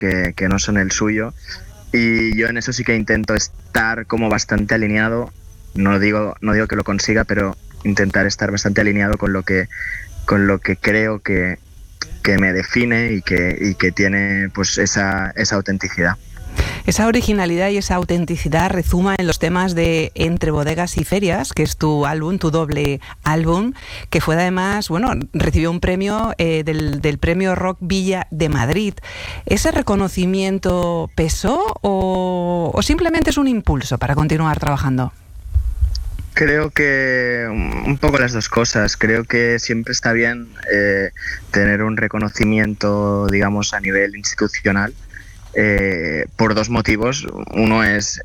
que no son el suyo. Y yo en eso sí que intento estar como bastante alineado. No digo que lo consiga, pero intentar estar bastante alineado con lo que creo que me define y que tiene pues esa autenticidad. Esa originalidad y esa autenticidad rezuma en los temas de Entre bodegas y ferias, que es tu álbum, tu doble álbum, que fue además, bueno, recibió un premio del Premio Rock Villa de Madrid. ¿Ese reconocimiento pesó o simplemente es un impulso para continuar trabajando? Creo que un poco las dos cosas. Creo que siempre está bien tener un reconocimiento, digamos, a nivel institucional, por dos motivos. Uno es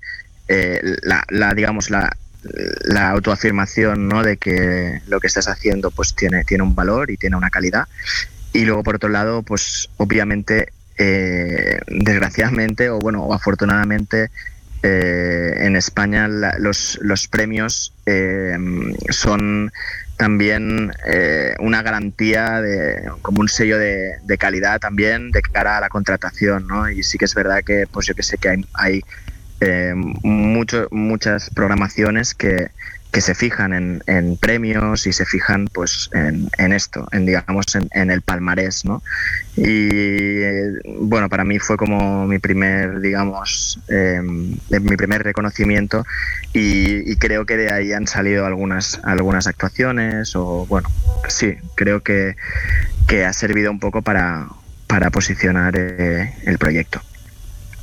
la autoafirmación, ¿no?, de que lo que estás haciendo pues tiene un valor y tiene una calidad. Y luego, por otro lado, pues obviamente, desgraciadamente o afortunadamente, en España los premios son también una garantía, como un sello de calidad también de cara a la contratación, ¿no? Y sí que es verdad que, pues yo que sé, que hay muchas programaciones que se fijan en premios y se fijan pues en esto, digamos en el palmarés, ¿no? Y bueno, para mí fue como mi primer, digamos, mi primer reconocimiento, y creo que de ahí han salido algunas actuaciones, o bueno, sí, creo que ha servido un poco para posicionar el proyecto.